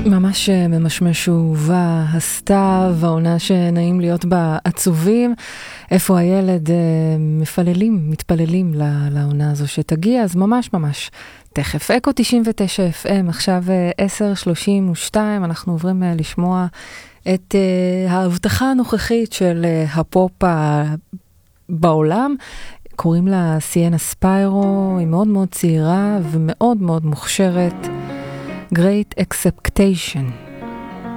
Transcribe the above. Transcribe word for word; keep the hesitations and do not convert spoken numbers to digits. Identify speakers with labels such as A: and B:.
A: ממש ממשמש ובא הסתיו, העונה שנעים להיות בה עצובים. איפה הילד מפללים, מתפללים לעונה הזו שתגיע, אז ממש ממש תכף. אקו תשעים ותשע אף אם, עכשיו עשר שלושים ושתיים, אנחנו עוברים לשמוע את ההבטחה הנוכחית של הפופ בעולם. קוראים לה סיאנה ספיירו, היא מאוד מאוד צעירה ומאוד מאוד מוכשרת. Great Expectation.